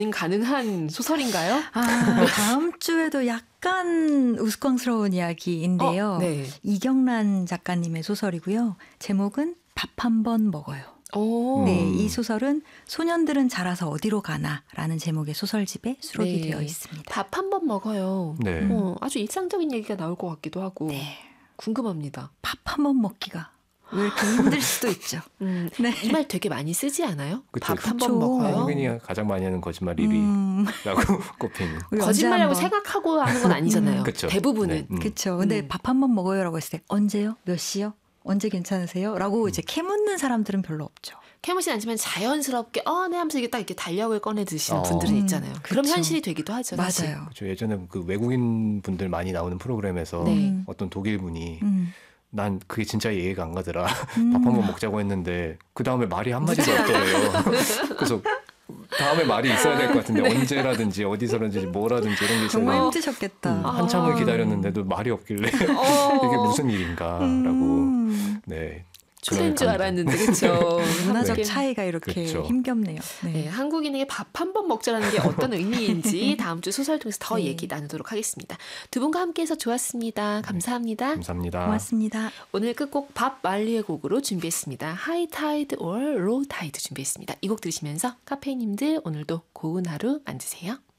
가능한 소설인가요? 다음 주에도 약간 우스꽝스러운 이야기인데요. 네. 이경란 작가님의 소설이고요. 제목은 밥 한 번 먹어요. 네, 이 소설은 소년들은 자라서 어디로 가나라는 제목의 소설집에 수록이 네. 되어 있습니다. 밥 한 번 먹어요. 네. 아주 일상적인 얘기가 나올 것 같기도 하고 네. 궁금합니다. 밥 한 번 먹기가 왜 이렇게 힘들 수도 있죠. 네. 이 말 되게 많이 쓰지 않아요? 그쵸. 밥 한 번 먹어요. 한국인이 가장 많이 하는 거짓말 1위라고 꼽히는. 거짓말이라고 생각하고 하는 건 아니잖아요. 그쵸. 대부분은. 네. 그렇죠. 근데 밥 한 번 먹어요라고 했을 때 언제요? 몇 시요? 언제 괜찮으세요? 라고 이제 캐묻는 사람들은 별로 없죠. 캐묻진 않지만 자연스럽게 네 하면서 이게 딱 이렇게 달력을 꺼내 드시는 분들은 있잖아요. 그럼 그쵸. 현실이 되기도 하죠. 사실. 맞아요. 그렇죠. 예전에 그 외국인 분들 많이 나오는 프로그램에서 네. 어떤 독일 분이 난 그게 진짜 이해가 안 가더라. 밥 한 번 먹자고 했는데 그 다음에 말이 한마디도 없더래요. 그래서 다음에 말이 있어야 될 것 같은데 언제라든지 어디서든지 뭐라든지 이런 게 정말 있어요. 힘드셨겠다. 한참을 기다렸는데도 말이 없길래 이게 무슨 일인가라고. 네. 추세인 줄 알았는데 그렇죠. 문화적 네. 차이가 이렇게 그렇죠. 힘겹네요. 네. 네, 한국인에게 밥 한 번 먹자라는 게 어떤 의미인지 다음 주 소설 통해서 더 네. 얘기 나누도록 하겠습니다. 두 분과 함께해서 좋았습니다. 감사합니다. 감사합니다. 고맙습니다. 오늘 끝곡 밥 말리의 곡으로 준비했습니다. 하이 타이드 or 로우 타이드 준비했습니다. 이 곡 들으시면서 카페인님들 오늘도 고운 하루 만드세요.